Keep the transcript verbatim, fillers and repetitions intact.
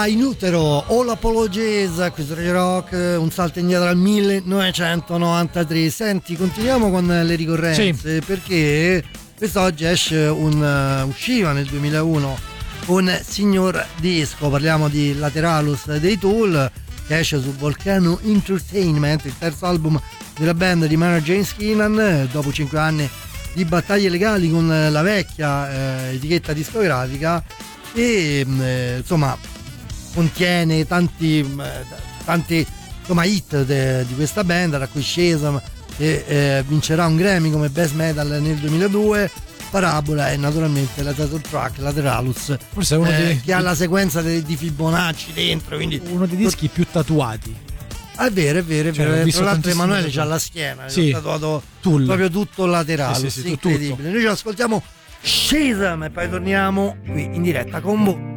In utero, All Apologies, qui su Radio Rock, un salto indietro al millenovecentonovantatré. Senti, continuiamo con le ricorrenze, sì, perché quest'oggi esce un, uh, usciva nel duemilauno un signor disco, parliamo di Lateralus dei Tool, che esce su Volcano Entertainment, il terzo album della band di Maynard James Keenan, dopo cinque anni di battaglie legali con la vecchia eh, etichetta discografica, e eh, insomma contiene tanti tanti insomma hit de, di questa band, tra cui Shazam, che eh, vincerà un Grammy come Best Metal nel duemiladue, Parabola e naturalmente la title track Lateralus, forse è uno eh, dei, che ha la sequenza di, di Fibonacci dentro, quindi uno dei dischi più tatuati. Ah, è vero, è vero, è cioè, vero. Tra l'altro Emanuele c'ha la schiena, sì, è tatuato Tool, proprio tutto Lateralus, sì, sì, sì, incredibile. tutto. Noi ci ascoltiamo Shazam e poi torniamo qui in diretta con voi.